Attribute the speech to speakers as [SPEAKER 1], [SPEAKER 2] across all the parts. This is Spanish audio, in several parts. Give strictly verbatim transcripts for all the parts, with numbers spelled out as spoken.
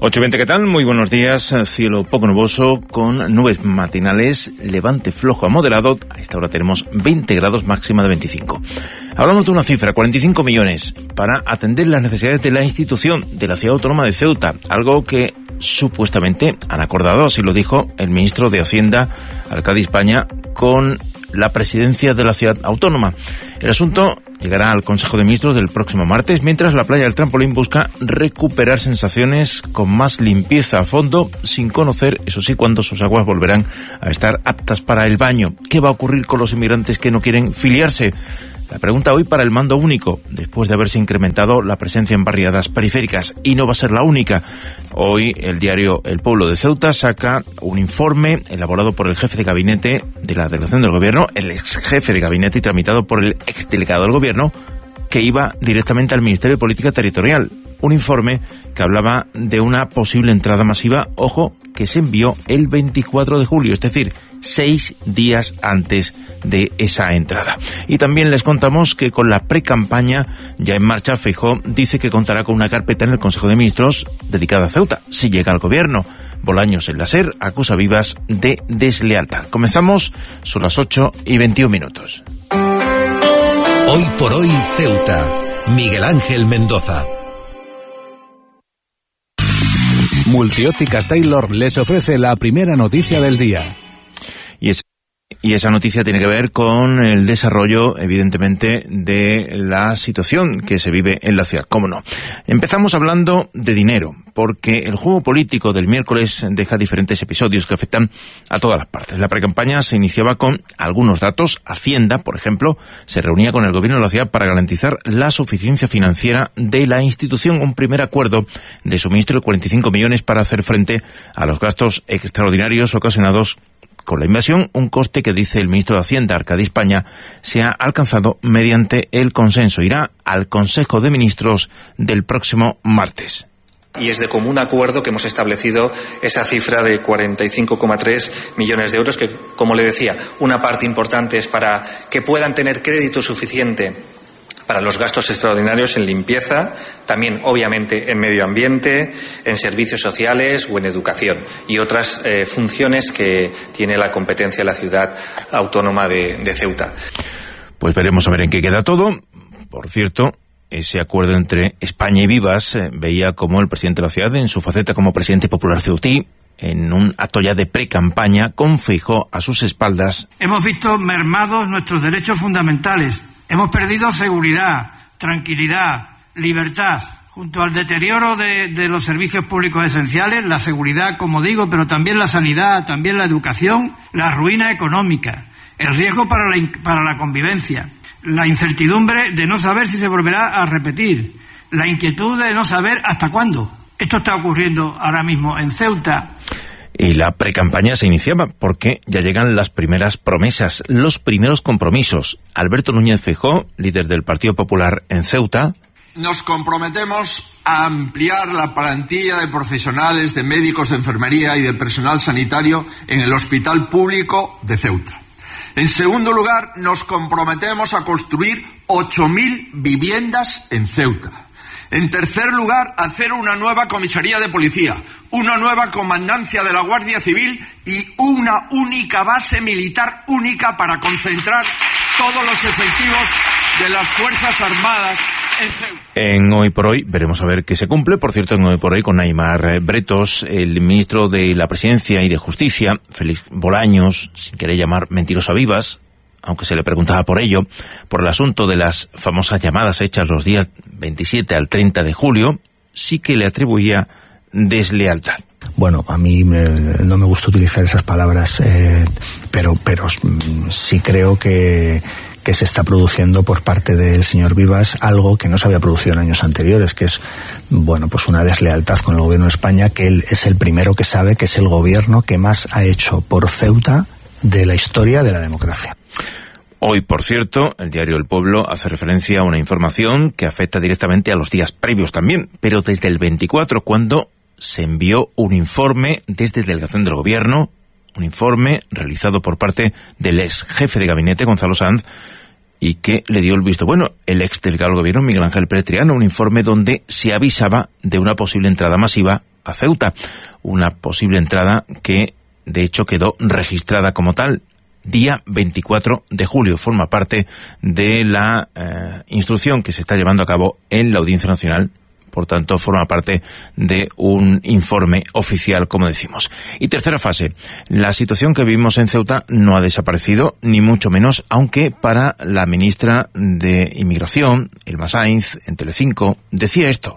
[SPEAKER 1] ocho y veinte, ¿qué tal? Muy buenos días. Cielo poco nuboso con nubes matinales, levante flojo a moderado. A esta hora tenemos veinte grados, máxima de veinticinco. Hablamos de una cifra, cuarenta y cinco millones, para atender las necesidades de la institución de la Ciudad Autónoma de Ceuta, algo que supuestamente han acordado, así lo dijo el ministro de Hacienda, Arcadi España, con la presidencia de la Ciudad Autónoma. El asunto llegará al Consejo de Ministros del próximo martes, mientras la playa del Trampolín busca recuperar sensaciones con más limpieza a fondo, sin conocer, eso sí, cuándo sus aguas volverán a estar aptas para el baño. ¿Qué va a ocurrir con los inmigrantes que no quieren filiarse? La pregunta hoy para el mando único, después de haberse incrementado la presencia en barriadas periféricas, y no va a ser la única. Hoy el diario El Pueblo de Ceuta saca un informe elaborado por el jefe de gabinete de la delegación del gobierno, el ex jefe de gabinete y tramitado por el ex delegado del gobierno, que iba directamente al Ministerio de Política Territorial. Un informe que hablaba de una posible entrada masiva, ojo, que se envió el veinticuatro de julio, es decir, seis días antes de esa entrada. Y también les contamos que con la pre-campaña ya en marcha, Feijóo dice que contará con una carpeta en el Consejo de Ministros dedicada a Ceuta, si llega al gobierno. Bolaños, en la SER, acusa a Vivas de deslealtad. Comenzamos, son las ocho y veintiún minutos.
[SPEAKER 2] Hoy por hoy, Ceuta. Miguel Ángel Mendoza.
[SPEAKER 3] Multiópticas Taylor les ofrece la primera noticia del día.
[SPEAKER 1] Y, es, y esa noticia tiene que ver con el desarrollo, evidentemente, de la situación que se vive en la ciudad. ¿Cómo no? Empezamos hablando de dinero, porque el juego político del miércoles deja diferentes episodios que afectan a todas las partes. La precampaña se iniciaba con algunos datos. Hacienda, por ejemplo, se reunía con el gobierno de la ciudad para garantizar la suficiencia financiera de la institución. Un primer acuerdo de suministro de cuarenta y cinco millones para hacer frente a los gastos extraordinarios ocasionados con la invasión, un coste que, dice el ministro de Hacienda, Arcadi España, se ha alcanzado mediante el consenso. Irá al Consejo de Ministros del próximo martes.
[SPEAKER 4] Y es de común acuerdo que hemos establecido esa cifra de cuarenta y cinco coma tres millones de euros, que, como le decía, una parte importante es para que puedan tener crédito suficiente para los gastos extraordinarios en limpieza, también obviamente en medio ambiente, en servicios sociales o en educación y otras eh, funciones que tiene la competencia de la ciudad autónoma de, de Ceuta.
[SPEAKER 1] Pues veremos a ver en qué queda todo. Por cierto, ese acuerdo entre España y Vivas eh, veía como el presidente de la ciudad, en su faceta como presidente popular ceutí, en un acto ya de pre-campaña, con Feijóo a sus espaldas.
[SPEAKER 5] Hemos visto mermados nuestros derechos fundamentales. Hemos perdido seguridad, tranquilidad, libertad. Junto al deterioro de, de los servicios públicos esenciales, la seguridad, como digo, pero también la sanidad, también la educación, la ruina económica, el riesgo para la, para la convivencia, la incertidumbre de no saber si se volverá a repetir, la inquietud de no saber hasta cuándo. Esto está ocurriendo ahora mismo en Ceuta.
[SPEAKER 1] Y la precampaña se iniciaba porque ya llegan las primeras promesas, los primeros compromisos. Alberto Núñez Feijóo, líder del Partido Popular en Ceuta.
[SPEAKER 6] Nos comprometemos a ampliar la plantilla de profesionales, de médicos de enfermería y de personal sanitario en el Hospital Público de Ceuta. En segundo lugar, nos comprometemos a construir ocho mil viviendas en Ceuta. En tercer lugar, hacer una nueva comisaría de policía, una nueva comandancia de la Guardia Civil y una única base militar única para concentrar todos los efectivos de las Fuerzas Armadas en Ceuta.
[SPEAKER 1] En Hoy por Hoy veremos a ver qué se cumple. Por cierto, en Hoy por Hoy con Aimar Bretos, el ministro de la Presidencia y de Justicia, Félix Bolaños, sin querer llamar mentiroso a Vivas, aunque se le preguntaba por ello, por el asunto de las famosas llamadas hechas los días veintisiete al treinta de julio, sí que le atribuía deslealtad.
[SPEAKER 7] Bueno, a mí me, no me gusta utilizar esas palabras, eh, pero, pero sí creo que, que se está produciendo por parte del señor Vivas algo que no se había producido en años anteriores, que es, bueno, pues una deslealtad con el gobierno de España, que él es el primero que sabe que es el gobierno que más ha hecho por Ceuta de la historia de la democracia.
[SPEAKER 1] Hoy, por cierto, el diario El Pueblo hace referencia a una información que afecta directamente a los días previos también, pero desde el veinticuatro, cuando se envió un informe desde delegación del gobierno, un informe realizado por parte del ex jefe de gabinete, Gonzalo Sanz, y que le dio el visto bueno el ex delegado del gobierno, Miguel Ángel Pérez Triano, un informe donde se avisaba de una posible entrada masiva a Ceuta, una posible entrada que de hecho quedó registrada como tal día veinticuatro de julio. Forma parte de la eh, instrucción que se está llevando a cabo en la Audiencia Nacional. Por tanto, forma parte de un informe oficial, como decimos. Y tercera fase, la situación que vivimos en Ceuta no ha desaparecido, ni mucho menos, aunque para la ministra de Inmigración, Elma Sainz, en Telecinco, decía esto.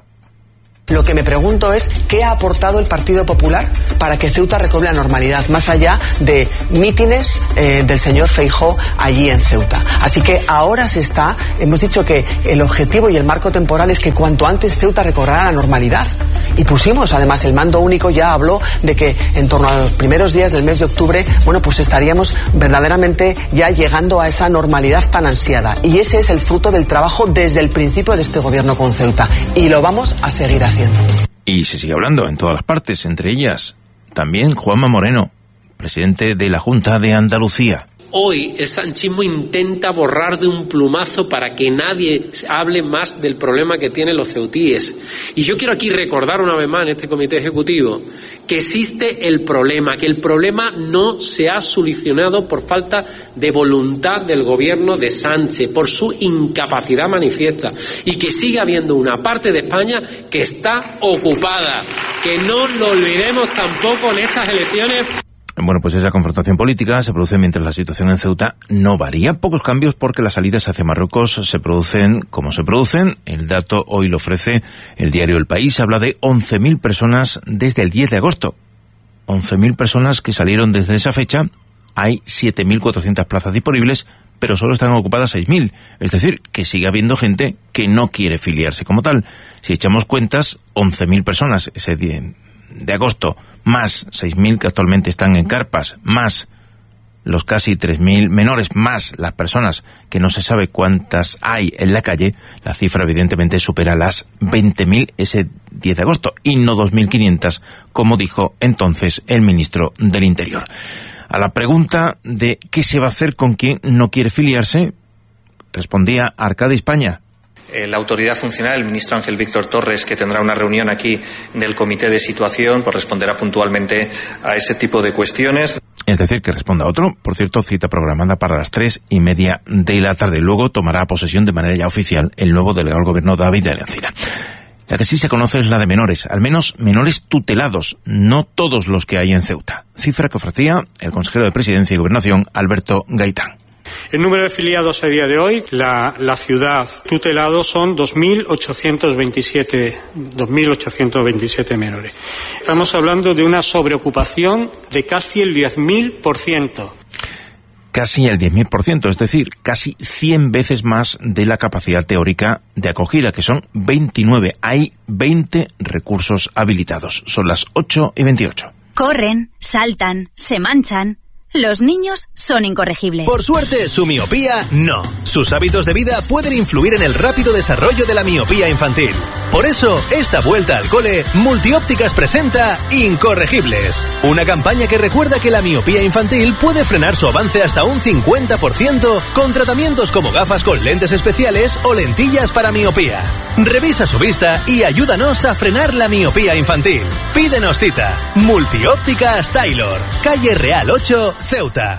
[SPEAKER 8] Lo que me pregunto es qué ha aportado el Partido Popular para que Ceuta recobre la normalidad, más allá de mítines eh, del señor Feijóo allí en Ceuta. Así que ahora se está, hemos dicho que el objetivo y el marco temporal es que cuanto antes Ceuta recobrara la normalidad. Y pusimos, además, el mando único ya habló de que en torno a los primeros días del mes de octubre, bueno, pues estaríamos verdaderamente ya llegando a esa normalidad tan ansiada. Y ese es el fruto del trabajo desde el principio de este gobierno con Ceuta. Y lo vamos a seguir haciendo.
[SPEAKER 1] Y se sigue hablando en todas las partes, entre ellas también Juanma Moreno, presidente de la Junta de Andalucía.
[SPEAKER 9] Hoy el sanchismo intenta borrar de un plumazo para que nadie hable más del problema que tienen los ceutíes. Y yo quiero aquí recordar una vez más en este comité ejecutivo que existe el problema, que el problema no se ha solucionado por falta de voluntad del gobierno de Sánchez, por su incapacidad manifiesta, y que sigue habiendo una parte de España que está ocupada. Que no lo olvidemos tampoco en estas elecciones.
[SPEAKER 1] Bueno, pues esa confrontación política se produce mientras la situación en Ceuta no varía. Pocos cambios porque las salidas hacia Marruecos se producen como se producen. El dato hoy lo ofrece el diario El País. Habla de once mil personas desde el diez de agosto. once mil personas que salieron desde esa fecha. Hay siete mil cuatrocientas plazas disponibles, pero solo están ocupadas seis mil. Es decir, que sigue habiendo gente que no quiere filiarse como tal. Si echamos cuentas, once mil personas ese día de agosto, más seis mil que actualmente están en carpas, más los casi tres mil menores, más las personas que no se sabe cuántas hay en la calle, la cifra evidentemente supera las veinte mil ese diez de agosto y no dos mil quinientas, como dijo entonces el ministro del Interior. A la pregunta de qué se va a hacer con quien no quiere filiarse, respondía Arcadi España.
[SPEAKER 4] La autoridad funcional, el ministro Ángel Víctor Torres, que tendrá una reunión aquí del comité de situación, pues responderá puntualmente a ese tipo de cuestiones.
[SPEAKER 1] Es decir, que responda a otro. Por cierto, cita programada para las tres y media de la tarde. Luego tomará posesión de manera ya oficial el nuevo delegado del gobierno, David de la Encina. La que sí se conoce es la de menores, al menos menores tutelados, no todos los que hay en Ceuta. Cifra que ofrecía el consejero de Presidencia y Gobernación, Alberto Gaitán.
[SPEAKER 10] El número de afiliados a día de hoy, la, la ciudad tutelados son dos mil ochocientos veintisiete menores. Estamos hablando de una sobreocupación de casi el diez mil por ciento.
[SPEAKER 1] Casi el diez mil por ciento, es decir, casi cien veces más de la capacidad teórica de acogida, que son veintinueve. Hay veinte recursos habilitados. Son las ocho y veintiocho.
[SPEAKER 11] Corren, saltan, se manchan. Los niños son incorregibles.
[SPEAKER 12] Por suerte, su miopía no. Sus hábitos de vida pueden influir en el rápido desarrollo de la miopía infantil. Por eso, esta vuelta al cole, Multiópticas presenta Incorregibles. Una campaña que recuerda que la miopía infantil puede frenar su avance hasta un cincuenta por ciento con tratamientos como gafas con lentes especiales o lentillas para miopía. Revisa su vista y ayúdanos a frenar la miopía infantil. Pídenos cita. Multiópticas Taylor, calle Real ocho, Ceuta.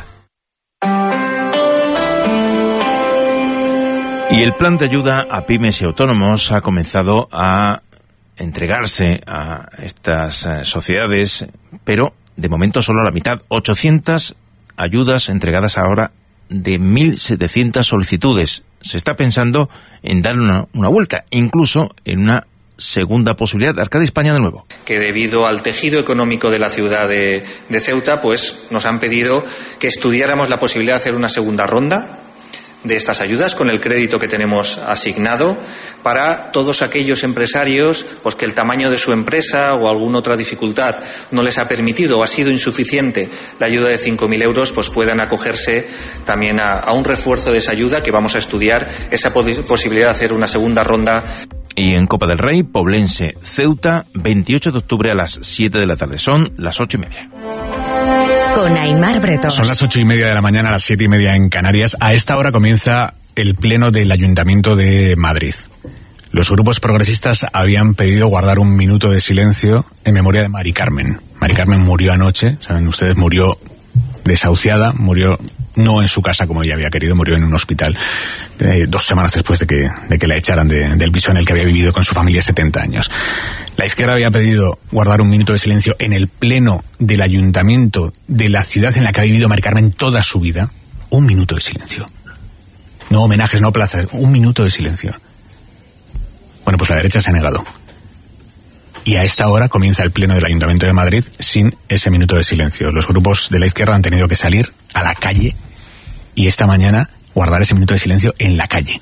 [SPEAKER 1] Y el plan de ayuda a pymes y autónomos ha comenzado a entregarse a estas eh, sociedades, pero de momento solo a la mitad. ochocientas ayudas entregadas ahora de mil setecientas solicitudes. Se está pensando en dar una, una vuelta, incluso en una segunda posibilidad. Arcadi España de nuevo.
[SPEAKER 4] Que debido al tejido económico de la ciudad de, de Ceuta, pues nos han pedido que estudiáramos la posibilidad de hacer una segunda ronda de estas ayudas con el crédito que tenemos asignado para todos aquellos empresarios pues que el tamaño de su empresa o alguna otra dificultad no les ha permitido o ha sido insuficiente la ayuda de cinco mil euros, pues puedan acogerse también a, a un refuerzo de esa ayuda, que vamos a estudiar esa pos- posibilidad de hacer una segunda ronda.
[SPEAKER 1] Y en Copa del Rey, Poblense, Ceuta, veintiocho de octubre a las siete de la tarde. Son las ocho y media.
[SPEAKER 13] Con Aimar Bretón.
[SPEAKER 3] Son las ocho y media de la mañana, a las siete y media en Canarias. A esta hora comienza el pleno del Ayuntamiento de Madrid. Los grupos progresistas habían pedido guardar un minuto de silencio en memoria de Mari Carmen. Mari Carmen murió anoche, saben ustedes, murió desahuciada, murió no en su casa como ella había querido, murió en un hospital eh, dos semanas después de que, de que la echaran de, del piso en el que había vivido con su familia setenta años. La izquierda había pedido guardar un minuto de silencio en el pleno del Ayuntamiento de la ciudad en la que ha vivido Mari Carmen toda su vida. Un minuto de silencio. No homenajes, no plazas, un minuto de silencio. Bueno, pues la derecha se ha negado. Y a esta hora comienza el pleno del Ayuntamiento de Madrid sin ese minuto de silencio. Los grupos de la izquierda han tenido que salir a la calle y esta mañana guardar ese minuto de silencio en la calle.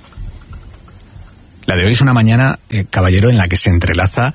[SPEAKER 3] La de hoy es una mañana, eh, caballero, en la que se entrelaza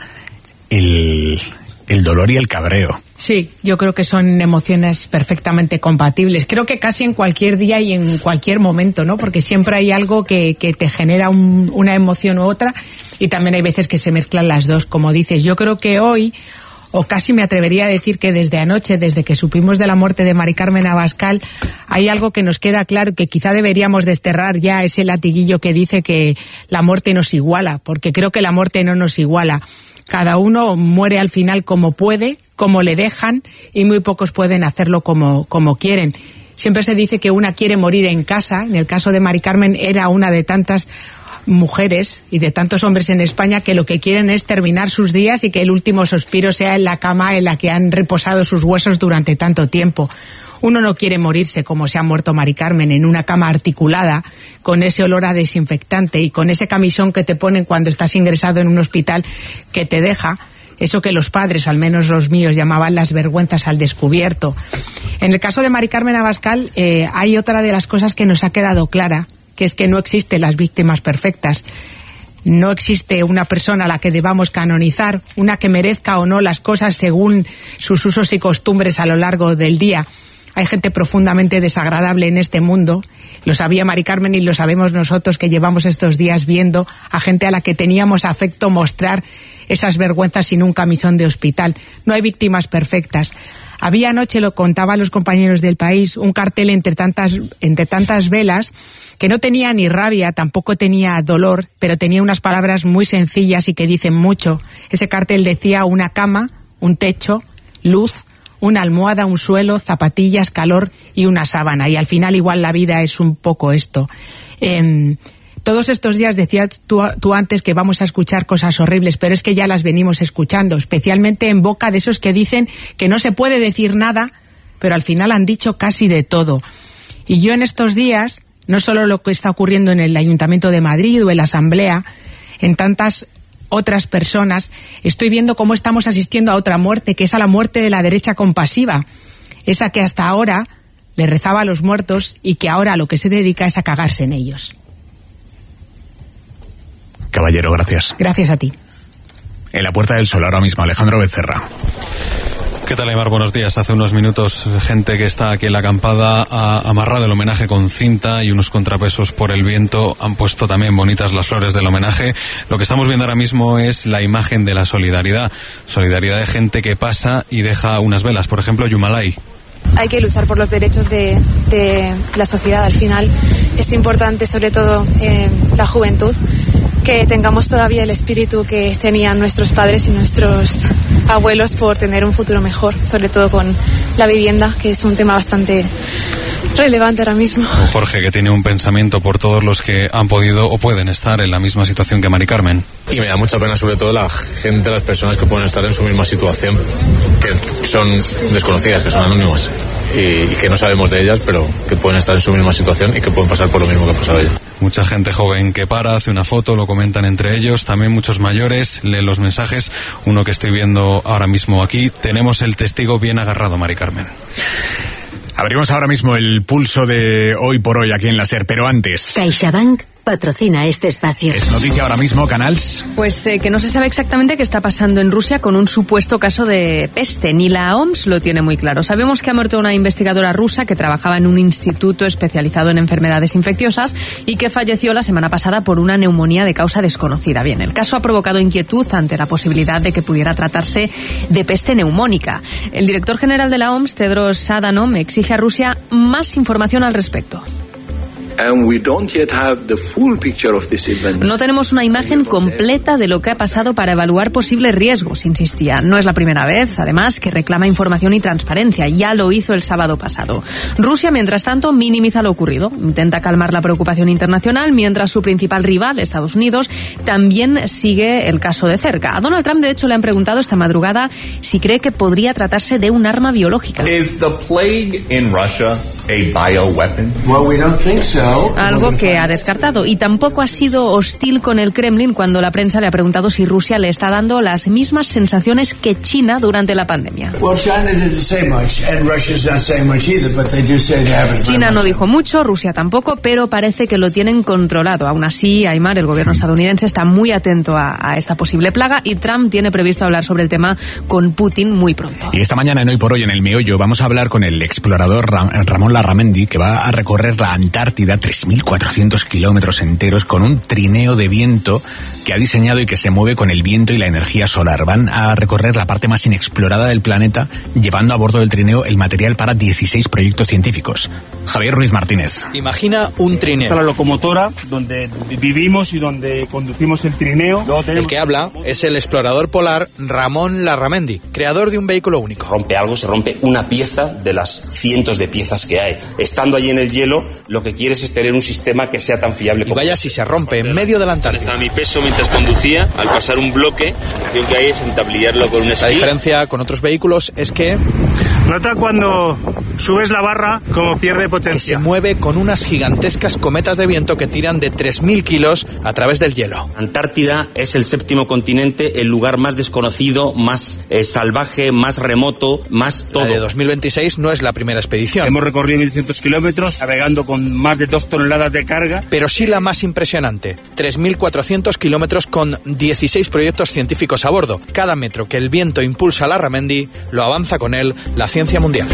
[SPEAKER 3] el, el dolor y el cabreo.
[SPEAKER 13] Sí, yo creo que son emociones perfectamente compatibles. Creo que casi en cualquier día y en cualquier momento, ¿no? Porque siempre hay algo que, que te genera un, una emoción u otra, y también hay veces que se mezclan las dos, como dices. Yo creo que hoy, o casi me atrevería a decir que desde anoche, desde que supimos de la muerte de Mari Carmen Abascal, hay algo que nos queda claro, que quizá deberíamos desterrar ya ese latiguillo que dice que la muerte nos iguala, porque creo que la muerte no nos iguala. Cada uno muere al final como puede, como le dejan, y muy pocos pueden hacerlo como, como quieren. Siempre se dice que una quiere morir en casa. En el caso de Mari Carmen era una de tantas mujeres y de tantos hombres en España que lo que quieren es terminar sus días y que el último suspiro sea en la cama en la que han reposado sus huesos durante tanto tiempo. Uno no quiere morirse como se ha muerto Mari Carmen, en una cama articulada, con ese olor a desinfectante y con ese camisón que te ponen cuando estás ingresado en un hospital, que te deja eso que los padres, al menos los míos, llamaban las vergüenzas al descubierto. En el caso de Mari Carmen Abascal, eh, hay otra de las cosas que nos ha quedado clara, que es que no existen las víctimas perfectas. No existe una persona a la que debamos canonizar, una que merezca o no las cosas según sus usos y costumbres a lo largo del día. Hay gente profundamente desagradable en este mundo. Lo sabía Mari Carmen y lo sabemos nosotros, que llevamos estos días viendo a gente a la que teníamos afecto mostrar esas vergüenzas sin un camisón de hospital. No hay víctimas perfectas. Había anoche, lo contaban los compañeros del País, un cartel entre tantas, entre tantas velas que no tenía ni rabia, tampoco tenía dolor, pero tenía unas palabras muy sencillas y que dicen mucho. Ese cartel decía: una cama, un techo, luz, una almohada, un suelo, zapatillas, calor y una sábana. Y al final igual la vida es un poco esto. Eh, todos estos días decías tú, tú antes que vamos a escuchar cosas horribles, pero es que ya las venimos escuchando, especialmente en boca de esos que dicen que no se puede decir nada, pero al final han dicho casi de todo. Y yo en estos días, no solo lo que está ocurriendo en el Ayuntamiento de Madrid o en la Asamblea, en tantas otras personas, estoy viendo cómo estamos asistiendo a otra muerte, que es a la muerte de la derecha compasiva, esa que hasta ahora le rezaba a los muertos y que ahora a lo que se dedica es a cagarse en ellos.
[SPEAKER 3] Caballero, gracias.
[SPEAKER 13] Gracias a ti.
[SPEAKER 3] En la Puerta del Sol ahora mismo, Alejandro Becerra.
[SPEAKER 14] ¿Qué tal, Aymar? Buenos días. Hace unos minutos, gente que está aquí en la acampada ha amarrado el homenaje con cinta y unos contrapesos por el viento. Han puesto también bonitas las flores del homenaje. Lo que estamos viendo ahora mismo es la imagen de la solidaridad. Solidaridad de gente que pasa y deja unas velas. Por ejemplo, Yumalay.
[SPEAKER 15] Hay que luchar por los derechos de, de la sociedad. Al final es importante, sobre todo eh, la juventud, que tengamos todavía el espíritu que tenían nuestros padres y nuestros abuelos por tener un futuro mejor, sobre todo con la vivienda, que es un tema bastante relevante ahora mismo.
[SPEAKER 14] Jorge, que tiene un pensamiento por todos los que han podido o pueden estar en la misma situación que Mari Carmen.
[SPEAKER 16] Y me da mucha pena sobre todo la gente, las personas que pueden estar en su misma situación, que son desconocidas, que son anónimas y, y que no sabemos de ellas, pero que pueden estar en su misma situación y que pueden pasar por lo mismo que ha pasado ella.
[SPEAKER 14] Mucha gente joven que para, hace una foto, lo comentan entre ellos, también muchos mayores, leen los mensajes. Uno que estoy viendo ahora mismo aquí, tenemos el testigo bien agarrado, Mari Carmen.
[SPEAKER 3] Abrimos ahora mismo el pulso de Hoy por Hoy aquí en la SER, pero antes...
[SPEAKER 17] CaixaBank patrocina este espacio.
[SPEAKER 3] Es noticia ahora mismo, Canals.
[SPEAKER 18] Pues eh, que no se sabe exactamente qué está pasando en Rusia con un supuesto caso de peste. Ni la O M S lo tiene muy claro. Sabemos que ha muerto una investigadora rusa que trabajaba en un instituto especializado en enfermedades infecciosas y que falleció la semana pasada por una neumonía de causa desconocida. Bien, el caso ha provocado inquietud ante la posibilidad de que pudiera tratarse de peste neumónica. El director general de la O M S, Tedros Adhanom, exige a Rusia más información al respecto. No tenemos una imagen completa de lo que ha pasado para evaluar posibles riesgos, insistía. No es la primera vez, además, que reclama información y transparencia. Ya lo hizo el sábado pasado. Rusia, mientras tanto, minimiza lo ocurrido. Intenta calmar la preocupación internacional, mientras su principal rival, Estados Unidos, también sigue el caso de cerca. A Donald Trump, de hecho, le han preguntado esta madrugada si cree que podría tratarse de un arma biológica.
[SPEAKER 19] Is the plague in Russia a bioweapon?
[SPEAKER 18] Well, we don't think so. Algo que ha descartado. Y tampoco ha sido hostil con el Kremlin cuando la prensa le ha preguntado si Rusia le está dando las mismas sensaciones que China durante la pandemia. China no dijo mucho, Rusia tampoco, pero parece que lo tienen controlado. Aún así, Aymar, el gobierno estadounidense está muy atento a, a esta posible plaga y Trump tiene previsto hablar sobre el tema con Putin muy pronto.
[SPEAKER 3] Y esta mañana en Hoy por Hoy, en El Meollo, vamos a hablar con el explorador Ram- Ramón Larramendi, que va a recorrer la Antártida, tres mil cuatrocientos kilómetros enteros, con un trineo de viento que ha diseñado y que se mueve con el viento y la energía solar. Van a recorrer la parte más inexplorada del planeta, llevando a bordo del trineo el material para dieciséis proyectos científicos. Javier Ruiz Martínez.
[SPEAKER 20] Imagina un trineo.
[SPEAKER 21] La locomotora donde vivimos y donde conducimos el trineo. Tenemos...
[SPEAKER 20] El que habla es el explorador polar Ramón Larramendi, creador de un vehículo único.
[SPEAKER 22] Rompe algo, se rompe una pieza de las cientos de piezas que hay. Estando allí en el hielo, lo que quieres es tener un sistema que sea tan fiable como...
[SPEAKER 20] Y vaya si se rompe en medio de la Antártida.
[SPEAKER 22] Estaba mi peso mientras conducía, al pasar un bloque, lo que hay es entablillarlo con un esquí.
[SPEAKER 20] La diferencia con otros vehículos es que...
[SPEAKER 21] Nota cuando subes la barra como pierde potencia.
[SPEAKER 20] Que se mueve con unas gigantescas cometas de viento que tiran de tres mil kilos a través del hielo.
[SPEAKER 22] Antártida es el séptimo continente, el lugar más desconocido, más eh, salvaje, más remoto, más todo.
[SPEAKER 20] La de dos mil veintiséis no es la primera expedición.
[SPEAKER 21] Hemos recorrido mil doscientos kilómetros, navegando con más de dos toneladas de carga.
[SPEAKER 20] Pero sí la más impresionante, tres mil cuatrocientos kilómetros con dieciséis proyectos científicos a bordo. Cada metro que el viento impulsa a Larramendi, lo avanza con él la ciencia mundial.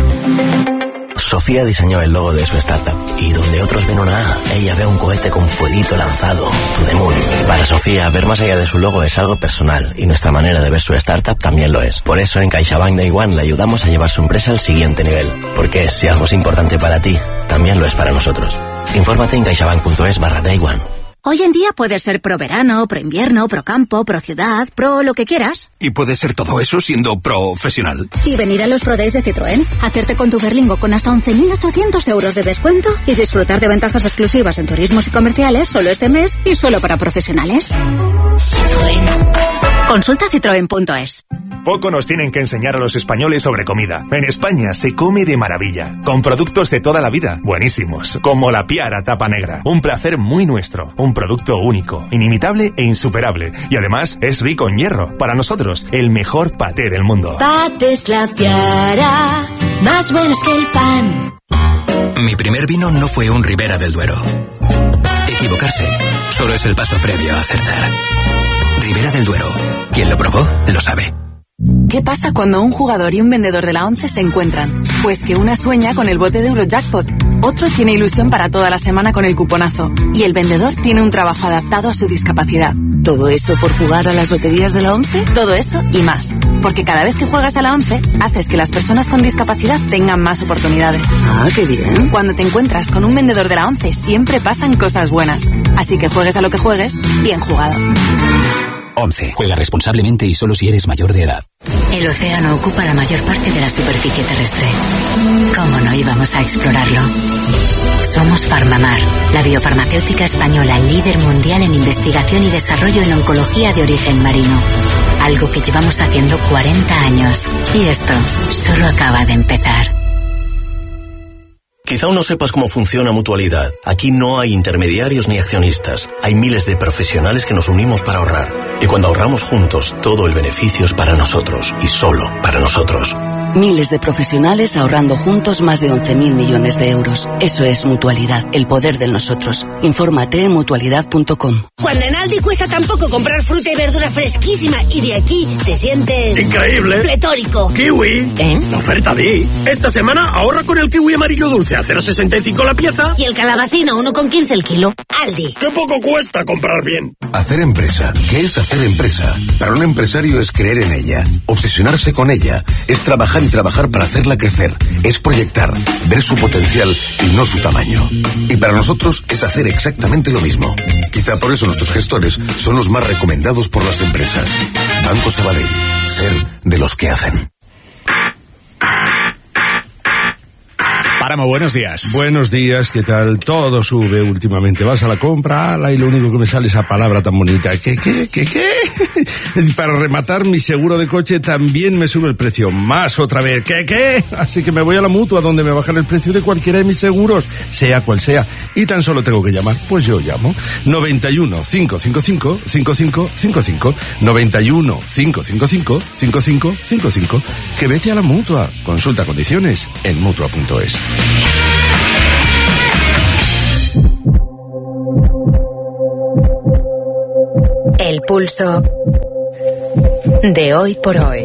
[SPEAKER 23] Sofía diseñó el logo de su startup y donde otros ven una A, ella ve un cohete con fueguito lanzado, to the moon. Para Sofía, ver más allá de su logo es algo personal y nuestra manera de ver su startup también lo es. Por eso en CaixaBank Day One le ayudamos a llevar su empresa al siguiente nivel. Porque si algo es importante para ti, también lo es para nosotros. Infórmate en caixabank.es barra Day One.
[SPEAKER 24] Hoy en día puedes ser pro verano, pro invierno, pro campo, pro ciudad, pro lo que quieras.
[SPEAKER 2] Y puedes ser todo eso siendo profesional.
[SPEAKER 24] Y venir a los Pro Days de Citroën, hacerte con tu Berlingo con hasta once mil ochocientos euros de descuento y disfrutar de ventajas exclusivas en turismos y comerciales solo este mes y solo para profesionales. Citroën. Consulta citroen punto es.
[SPEAKER 25] Poco nos tienen que enseñar a los españoles sobre comida. En España se come de maravilla, con productos de toda la vida, buenísimos, como la Piara Tapa Negra. Un placer muy nuestro, un producto único, inimitable e insuperable. Y además es rico en hierro. Para nosotros, el mejor paté del mundo.
[SPEAKER 26] Patés La Piara, más buenos que el pan.
[SPEAKER 2] Mi primer vino no fue un Ribera del Duero. Equivocarse solo es el paso previo a acertar. Ribera del Duero. Quien lo probó, lo sabe.
[SPEAKER 27] ¿Qué pasa cuando un jugador y un vendedor de la ONCE se encuentran? Pues que una sueña con el bote de Eurojackpot, otro tiene ilusión para toda la semana con el cuponazo y el vendedor tiene un trabajo adaptado a su discapacidad. ¿Todo eso por jugar a las loterías de la ONCE? Todo eso y más. Porque cada vez que juegas a la ONCE, haces que las personas con discapacidad tengan más oportunidades. Ah, qué bien. Cuando te encuentras con un vendedor de la ONCE, siempre pasan cosas buenas. Así que juegues a lo que juegues, bien jugado.
[SPEAKER 2] once. Juega responsablemente y solo si eres mayor de edad.
[SPEAKER 17] El océano ocupa la mayor parte de la superficie terrestre. ¿Cómo no íbamos a explorarlo? Somos Farmamar, la biofarmacéutica española líder mundial en investigación y desarrollo en oncología de origen marino. Algo que llevamos haciendo cuarenta años. Y esto solo acaba de empezar.
[SPEAKER 23] Quizá aún no sepas cómo funciona Mutualidad. Aquí no hay intermediarios ni accionistas. Hay miles de profesionales que nos unimos para ahorrar. Y cuando ahorramos juntos, todo el beneficio es para nosotros y solo para nosotros.
[SPEAKER 27] Miles de profesionales ahorrando juntos más de once mil millones de euros. Eso es Mutualidad, el poder del nosotros. Infórmate en mutualidad punto com.
[SPEAKER 28] Cuando en Aldi cuesta tan poco comprar fruta y verdura fresquísima y de aquí te sientes...
[SPEAKER 29] ¡increíble!
[SPEAKER 28] ¡Pletórico!
[SPEAKER 29] ¡Kiwi!
[SPEAKER 28] ¿Eh?
[SPEAKER 29] La oferta di. Esta semana ahorra con el kiwi amarillo dulce a cero coma sesenta y cinco la pieza.
[SPEAKER 28] Y el calabacín a uno con quince el kilo. Aldi.
[SPEAKER 5] ¡Qué poco cuesta comprar bien!
[SPEAKER 6] Hacer empresa. ¿Qué es hacer empresa? Para un empresario es creer en ella, obsesionarse con ella, es trabajar y trabajar para hacerla crecer, es proyectar, ver su potencial y no su tamaño. Y para nosotros es hacer exactamente lo mismo. Quizá por eso nuestros gestores son los más recomendados por las empresas. Banco Sabadell. Ser de los que hacen.
[SPEAKER 3] Páramo, buenos días.
[SPEAKER 7] Buenos días, ¿qué tal? Todo sube últimamente. Vas a la compra, ala, y lo único que me sale es esa palabra tan bonita. ¿Qué, qué, qué, qué? Para rematar, mi seguro de coche también me sube el precio. Más otra vez. ¿Qué, qué? Así que me voy a la Mutua, donde me bajan el precio de cualquiera de mis seguros, sea cual sea. Y tan solo tengo que llamar. Pues yo llamo. noventa y uno, cinco cinco cinco, cinco cinco cinco cinco. noventa y uno, cinco cinco cinco, cinco cinco cinco cinco. Que vete a la Mutua. Consulta condiciones en mutua punto es.
[SPEAKER 17] El pulso de hoy por hoy.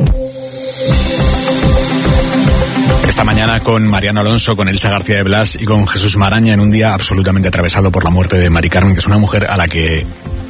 [SPEAKER 3] Esta mañana con Mariano Alonso, con Elsa García de Blas y con Jesús Maraña, en un día absolutamente atravesado por la muerte de Mari Carmen, que es una mujer a la que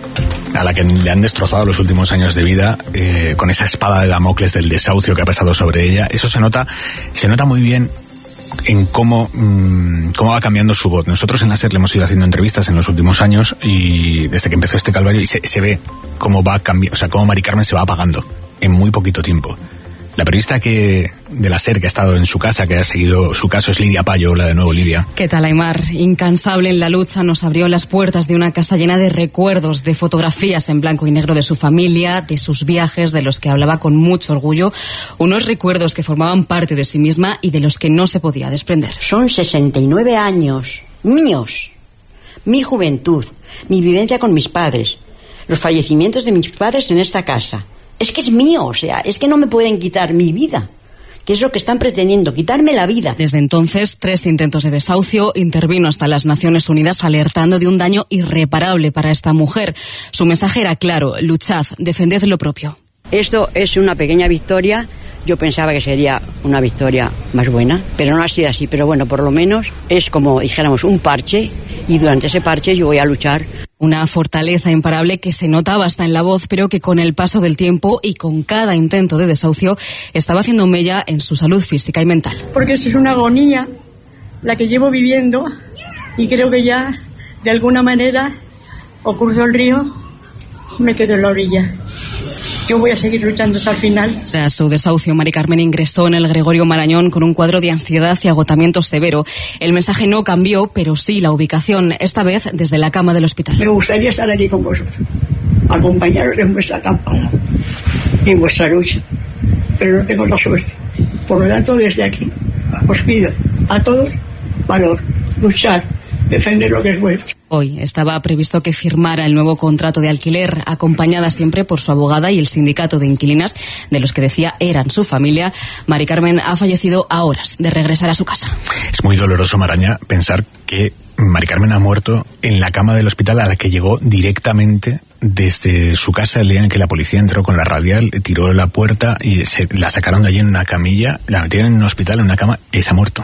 [SPEAKER 3] a la que le han destrozado los últimos años de vida, eh, con esa espada de Damocles del desahucio que ha pesado sobre ella. Eso se nota, se nota muy bien en cómo, mmm, cómo va cambiando su voz. Nosotros en la SER le hemos ido haciendo entrevistas en los últimos años y desde que empezó este calvario, y se, se ve cómo va cambiando, o sea, cómo Mari Carmen se va apagando en muy poquito tiempo. La periodista que de la SER que ha estado en su casa, que ha seguido su caso, es Lidia Payo. Hola de nuevo, Lidia.
[SPEAKER 8] ¿Qué tal, Aimar? Incansable en la lucha, nos abrió las puertas de una casa llena de recuerdos, de fotografías en blanco y negro de su familia, de sus viajes, de los que hablaba con mucho orgullo. Unos recuerdos que formaban parte de sí misma y de los que no se podía desprender.
[SPEAKER 9] Son sesenta y nueve años míos. Mi juventud, mi vivencia con mis padres, los fallecimientos de mis padres en esta casa. Es que es mío, o sea, es que no me pueden quitar mi vida, que es lo que están pretendiendo, quitarme la vida.
[SPEAKER 8] Desde entonces, tres intentos de desahucio, intervino hasta las Naciones Unidas alertando de un daño irreparable para esta mujer. Su mensaje era claro: luchad, defended lo propio.
[SPEAKER 9] Esto es una pequeña victoria. Yo pensaba que sería una victoria más buena, pero no ha sido así. Pero bueno, por lo menos es como dijéramos un parche, y durante ese parche yo voy a luchar.
[SPEAKER 8] Una fortaleza imparable que se notaba hasta en la voz, pero que con el paso del tiempo y con cada intento de desahucio estaba haciendo mella en su salud física y mental.
[SPEAKER 10] Porque eso es una agonía la que llevo viviendo, y creo que ya de alguna manera o cruzo el río o me quedo en la orilla. Yo voy a seguir luchando hasta el final.
[SPEAKER 8] Tras su desahucio, Mari Carmen ingresó en el Gregorio Marañón con un cuadro de ansiedad y agotamiento severo. El mensaje no cambió, pero sí la ubicación, esta vez desde la cama del hospital.
[SPEAKER 10] Me gustaría estar allí con vosotros, acompañaros en vuestra acampada y en vuestra lucha, pero no tengo la suerte. Por lo tanto, desde aquí os pido a todos valor, luchar, defender lo que es vuestro.
[SPEAKER 8] Hoy estaba previsto que firmara el nuevo contrato de alquiler, acompañada siempre por su abogada y el sindicato de inquilinas, de los que decía eran su familia. Mari Carmen ha fallecido a horas de regresar a su casa.
[SPEAKER 3] Es muy doloroso, Maraña, pensar que Mari Carmen ha muerto en la cama del hospital, a la que llegó directamente desde su casa el día en que la policía entró con la radial, tiró la puerta y se la sacaron de allí en una camilla, la metieron en un hospital, en una cama, y se ha muerto.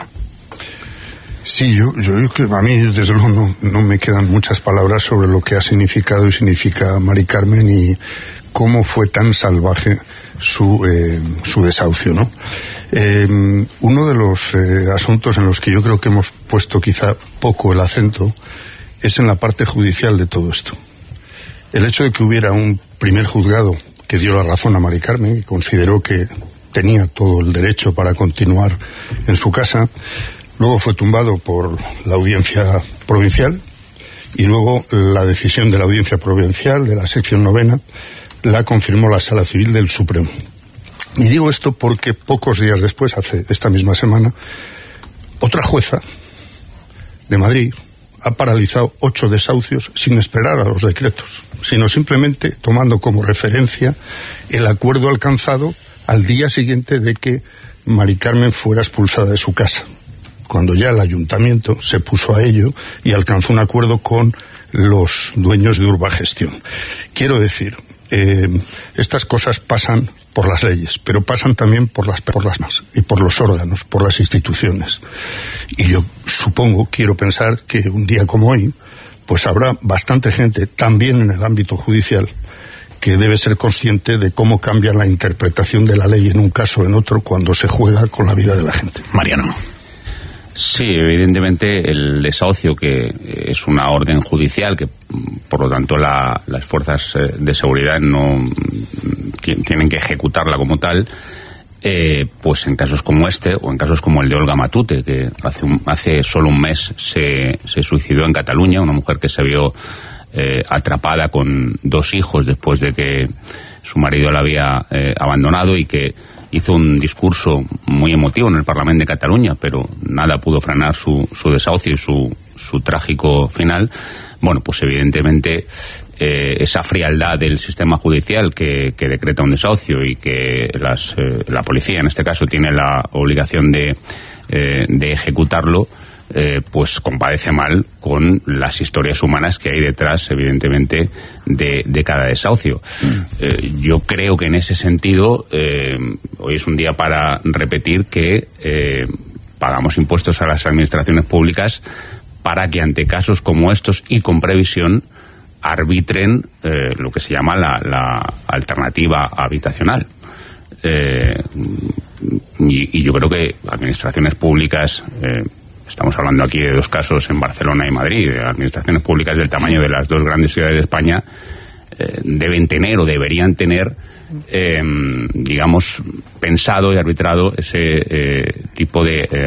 [SPEAKER 11] Sí, yo, yo, yo que a mí desde luego no, no me quedan muchas palabras sobre lo que ha significado y significa Mari Carmen y cómo fue tan salvaje su, eh, su desahucio, ¿no? Eh, uno de los eh, asuntos en los que yo creo que hemos puesto quizá poco el acento es en la parte judicial de todo esto. El hecho de que hubiera un primer juzgado que dio la razón a Mari Carmen y consideró que tenía todo el derecho para continuar en su casa. Luego fue tumbado por la audiencia provincial y luego la decisión de la audiencia provincial de la sección novena la confirmó la Sala Civil del Supremo. Y digo esto porque pocos días después, hace esta misma semana, otra jueza de Madrid ha paralizado ocho desahucios sin esperar a los decretos, sino simplemente tomando como referencia el acuerdo alcanzado al día siguiente de que Mari Carmen fuera expulsada de su casa, cuando ya el ayuntamiento se puso a ello y alcanzó un acuerdo con los dueños de Urbagestión. Quiero decir, eh, estas cosas pasan por las leyes, pero pasan también por las personas y por los órganos, por las instituciones. Y yo supongo, quiero pensar que un día como hoy, pues habrá bastante gente, también en el ámbito judicial, que debe ser consciente de cómo cambia la interpretación de la ley en un caso o en otro cuando se juega con la vida de la gente.
[SPEAKER 3] Mariano.
[SPEAKER 1] Sí, evidentemente el desahucio, que es una orden judicial, que por lo tanto la, las fuerzas de seguridad no tienen que ejecutarla como tal, eh, pues en casos como este, o en casos como el de Olga Matute, que hace, un, hace solo un mes se, se suicidó en Cataluña, una mujer que se vio eh, atrapada con dos hijos después de que su marido la había eh, abandonado, y que hizo un discurso muy emotivo en el Parlamento de Cataluña, pero nada pudo frenar su, su desahucio y su, su trágico final. Bueno, pues evidentemente eh, esa frialdad del sistema judicial que, que decreta un desahucio, y que las, eh, la policía en este caso tiene la obligación de, eh, de ejecutarlo, Eh, pues compadece mal con las historias humanas que hay detrás, evidentemente, de, de cada desahucio. Eh, yo creo que en ese sentido, eh, hoy es un día para repetir que eh, pagamos impuestos a las administraciones públicas para que ante casos como estos, y con previsión, arbitren eh, lo que se llama la, la alternativa habitacional. Eh, y, y yo creo que administraciones públicas, eh, estamos hablando aquí de dos casos en Barcelona y Madrid, de administraciones públicas del tamaño de las dos grandes ciudades de España, eh, deben tener o deberían tener, eh, digamos, pensado y arbitrado ese eh, tipo de eh,